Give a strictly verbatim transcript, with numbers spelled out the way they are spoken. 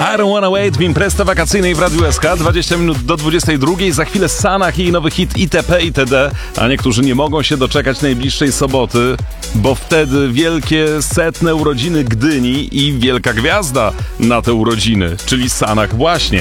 I don't wanna wait w imprezie wakacyjnej w Radiu S K. dwadzieścia minut do dwudziestej drugiej. Za chwilę Sanach i jej nowy hit itp. itd. A niektórzy nie mogą się doczekać najbliższej soboty, bo wtedy wielkie setne urodziny Gdyni i wielka gwiazda na te urodziny, czyli Sanach właśnie.